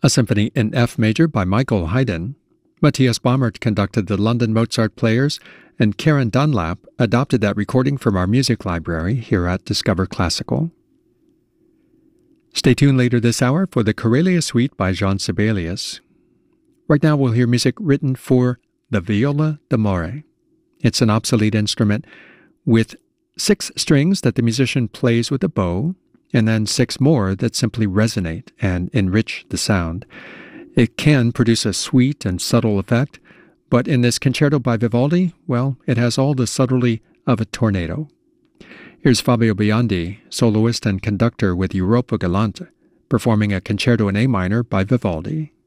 A symphony in F major by Michael Haydn. Matthias Baumert conducted the London Mozart Players, and Karen Dunlap adopted that recording from our music library here at Discover Classical. Stay tuned later this hour for the Karelia Suite by Jean Sibelius. Right now we'll hear music written for the viola d'amore. It's an obsolete instrument with 6 strings that the musician plays with a bow, and then 6 more that simply resonate and enrich the sound. It can produce a sweet and subtle effect, but in this concerto by Vivaldi, well, it has all the subtlety of a tornado. Here's Fabio Biondi, soloist and conductor with Europa Galante, performing a concerto in A minor by Vivaldi.